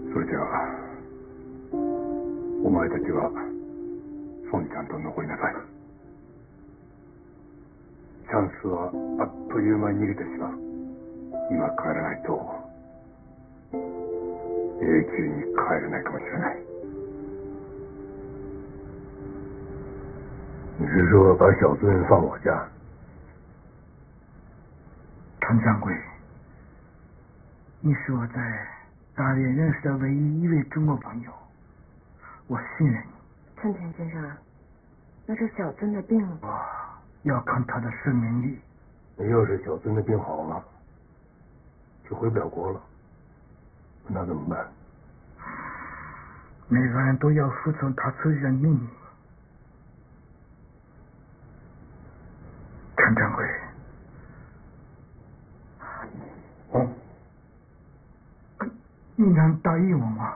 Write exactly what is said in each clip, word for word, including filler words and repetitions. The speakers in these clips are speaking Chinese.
それじゃあお前たちは孫ちゃんと残りなさい。チャンスはあっという間に逃げてしまう。今帰らないと永久に帰れないかもしれない。你是说把小孙放我家？ 陈掌柜，你是我在大连认识的唯一一位中国朋友，我信任你。 陈田先生，那是小孙的病， 我要看他的生命力。 你要是小孙的病好了，就回不了国了，那怎么办？ 每个人都要服从他自己的命令。陈掌柜， 嗯， 你能答应我吗？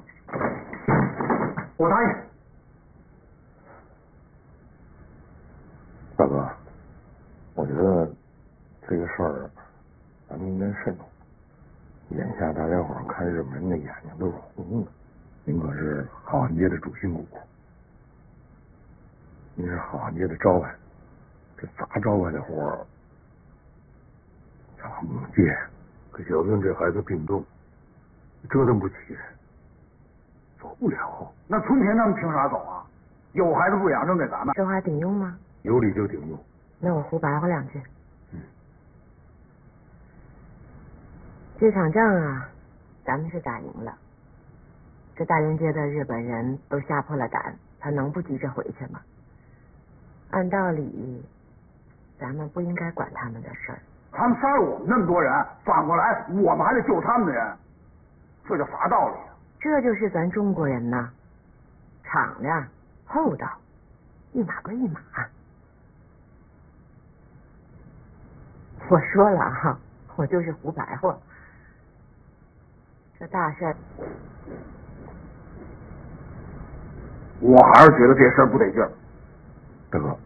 我答应。大哥，我觉得这个事儿咱们应该慎重。眼下大家伙儿看日本人的眼睛都是红的。您可是好汉街的主心骨，您是好汉街的招牌，这砸招牌的活儿，咱们不能接。可小孙这孩子病重，折腾不起，走不了。 那村田他们凭啥走啊？有孩子不养，扔给咱们。 这话顶用吗？ 有理就顶用。 那我胡白话两句。 嗯。 这场仗啊，咱们是打赢了。这大连街的日本人都吓破了胆，他能不急着回去吗？按道理，咱们不应该管他们的事儿。 他们杀了我们那么多人，反过来我们还得救他们的人，这叫啥道理啊？ 这就是咱中国人呐，敞亮、厚道，一码归一码。我说了哈，我就是胡白话。这大事儿， 我还是觉得这事儿不得劲儿。 大哥，